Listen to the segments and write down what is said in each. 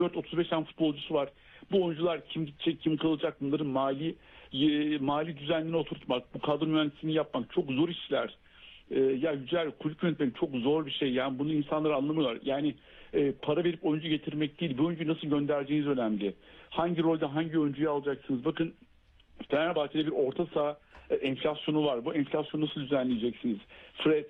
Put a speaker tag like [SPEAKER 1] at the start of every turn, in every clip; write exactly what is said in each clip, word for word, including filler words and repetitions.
[SPEAKER 1] dört otuz beş tane futbolcusu var. Bu oyuncular kim gidecek, kim kalacak, bunların mali e, mali düzenini oturtmak, bu kadro mühendisliğini yapmak çok zor işler. E, ya Yücel, kulüp yönetmek çok zor bir şey. Yani bunu insanlar anlamıyorlar. Yani e, para verip oyuncu getirmek değil, bu oyuncuyu nasıl göndereceğiniz önemli. Hangi rolde hangi oyuncuyu alacaksınız? Bakın, Fenerbahçe'de bir orta saha e, enflasyonu var. Bu enflasyonu nasıl düzenleyeceksiniz? Fred,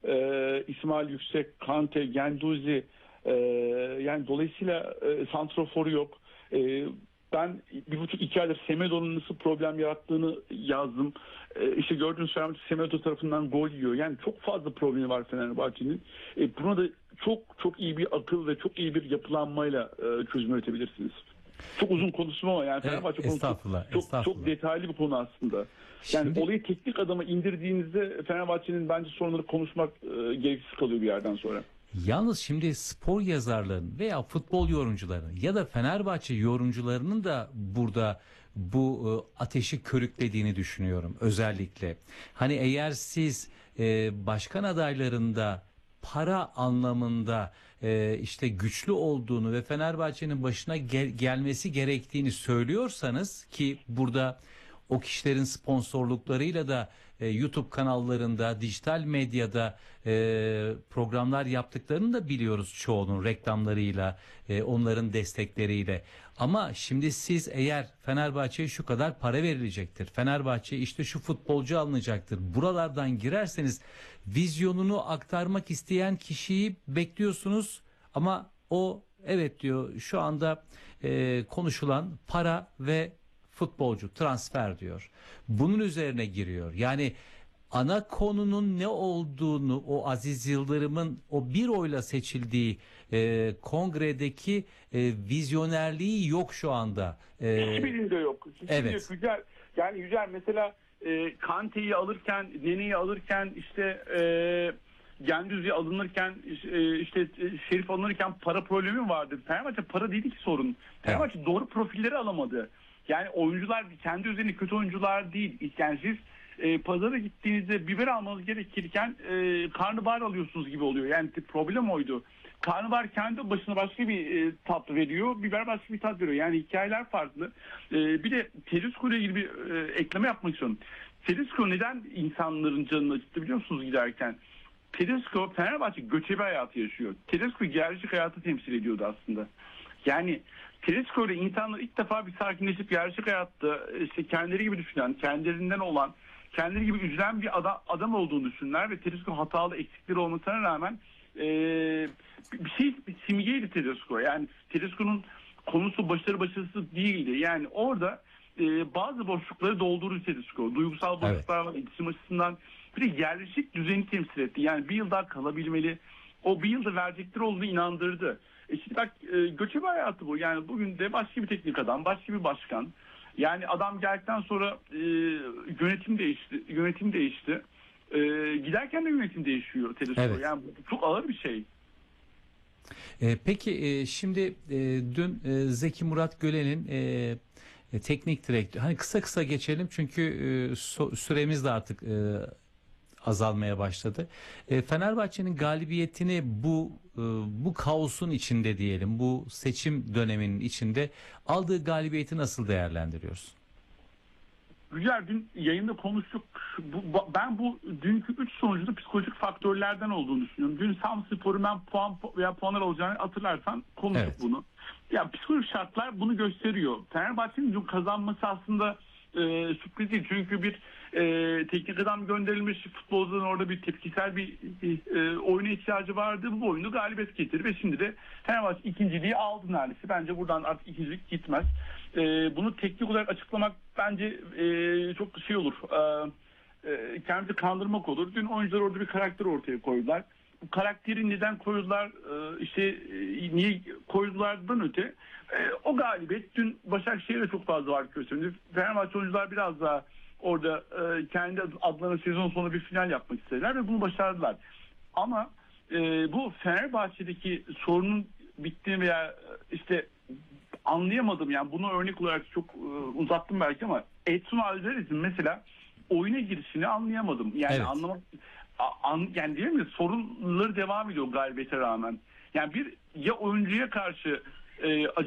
[SPEAKER 1] e, İsmail Yüksek, Kante, Genduzi, e, yani dolayısıyla e, santraforu yok. E, ben bir buçuk iki aydır Semedo'nun nasıl problem yarattığını yazdım. E, işte gördüğünüz Fenerbahçe Semedo tarafından gol yiyor. Yani çok fazla problemi var Fenerbahçe'nin. E, buna da çok çok iyi bir akıl ve çok iyi bir yapılanmayla e, çözüm üretebilirsiniz. Çok uzun konuştum ama yani Fenerbahçe konusu
[SPEAKER 2] estağfurullah,
[SPEAKER 1] çok,
[SPEAKER 2] estağfurullah.
[SPEAKER 1] çok detaylı bir konu aslında. Yani
[SPEAKER 2] Şimdi,
[SPEAKER 1] olayı teknik adama indirdiğinizde Fenerbahçe'nin bence sorunları konuşmak e, gereksiz kalıyor bir yerden sonra.
[SPEAKER 2] yalnız şimdi spor yazarlarının veya futbol yorumcularının ya da Fenerbahçe yorumcularının da burada bu e, ateşi körüklediğini düşünüyorum özellikle. Hani eğer siz e, başkan adaylarında para anlamında e, işte güçlü olduğunu ve Fenerbahçe'nin başına gel- gelmesi gerektiğini söylüyorsanız, ki burada o kişilerin sponsorluklarıyla da e, YouTube kanallarında, dijital medyada e, programlar yaptıklarını da biliyoruz, çoğunun reklamlarıyla, e, onların destekleriyle. Ama şimdi siz eğer Fenerbahçe'ye şu kadar para verilecektir, Fenerbahçe işte şu futbolcu alınacaktır, buralardan girerseniz vizyonunu aktarmak isteyen kişiyi bekliyorsunuz ama o evet diyor, şu anda e, konuşulan para ve futbolcu transfer diyor. Bunun üzerine giriyor. Yani ana konunun ne olduğunu, o Aziz Yıldırım'ın o bir oyla seçildiği e, kongredeki e, vizyonerliği yok şu anda. E,
[SPEAKER 1] Hiçbirinde yok. Hiçbirinde
[SPEAKER 2] evet.
[SPEAKER 1] yok. Yücel, yani Yücel mesela e, Kante'yi alırken, Nene'yi alırken, işte e, Gendüzi alınırken, e, işte e, Şerif alınırken para problemi vardı. Fenerbahçe para değil ki sorun. Fenerbahçe evet. doğru profilleri alamadı. Yani oyuncular kendi üzerine kötü oyuncular değil. Yani siz e, pazara gittiğinizde biber almanız gerekirken e, karnabahar alıyorsunuz gibi oluyor. Yani problem oydu. Karnabahar kendi başına başka bir e, tat veriyor. Biber başka bir tat veriyor. Yani hikayeler farklı. E, bir de Tedesco ile ilgili bir e, ekleme yapmak istiyorum. Tedesco neden insanların canını acıttı biliyor musunuz giderken? Tedesco Fenerbahçe göçebe hayatı yaşıyor. Tedesco gerçek hayatı temsil ediyordu aslında. Yani Tedesco ile insanlar ilk defa bir sakinleşip gerçek hayatta işte kendileri gibi düşünen, kendilerinden olan, kendileri gibi üzülen bir adam, adam olduğunu düşünürler ve Tedesco hatalı, eksikleri olmasına rağmen e, bir şey bir simgeydi Tedesco. Yani Tedesco'nun konusu başarı başarısız değildi. Yani orada e, bazı boşlukları doldurdu Tedesco. Duygusal boşluklar var, iletişim açısından. Bir de yerleşik düzeni temsil etti. Yani bir yıl daha kalabilmeli. O bir yılda verecekleri olduğunu inandırdı. E şimdi bak, e, göçebe hayatı bu. Yani bugün de başka bir teknik adam, başka bir başkan. Yani adam geldikten sonra e, yönetim değişti. Yönetim değişti. E, giderken de yönetim değişiyor Tedesco.
[SPEAKER 2] Evet.
[SPEAKER 1] Yani çok ağır bir şey.
[SPEAKER 2] E, peki e, şimdi e, dün e, Zeki Murat Gölen'in e, e, teknik direktör, hani kısa kısa geçelim çünkü e, so, süremiz de artık e, azalmaya başladı. E, Fenerbahçe'nin galibiyetini bu e, bu kaosun içinde diyelim, bu seçim döneminin içinde aldığı galibiyeti nasıl değerlendiriyoruz?
[SPEAKER 1] Güzel, dün yayında konuştuk. Bu, ben bu dünkü üç sonucunda psikolojik faktörlerden olduğunu düşünüyorum. Dün Samspor'un ben puan veya puanlar alacağını hatırlarsan konuştuk evet. bunu. Ya psikolojik şartlar bunu gösteriyor. Fenerbahçe'nin dün kazanması aslında e, sürpriz değil. Çünkü bir e, teknik adam gönderilmiş, futbolcuların orada bir tepkisel bir e, oyuna ihtiyacı vardı. Bu oyunu galibiyet getirdi ve şimdi de Fenerbahçe ikinciliği aldı neredeyse. Bence buradan artık ikincilik gitmez. E, bunu teknik olarak açıklamak bence e, çok şey olur. E, e, kendisi kandırmak olur. Dün oyuncular orada bir karakter ortaya koydular. Bu karakteri neden koydular, e, işte e, niye koydulardan öte e, o galibiyet dün Başakşehir'de çok fazla var gösterdi. Fenerbahçe oyuncular biraz daha orada e, kendi adlarına sezon sonu bir final yapmak istediler ve bunu başardılar. Ama e, bu Fenerbahçe'deki sorunun bittiğini veya işte anlayamadım, yani bunu örnek olarak çok e, uzattım belki ama Edson Alvarez'in mesela oyuna girişini anlayamadım. Yani evet. anlamak an, yani değil mi? Sorunları devam ediyor galibiyete rağmen. Yani bir ya oyuncuya karşı e,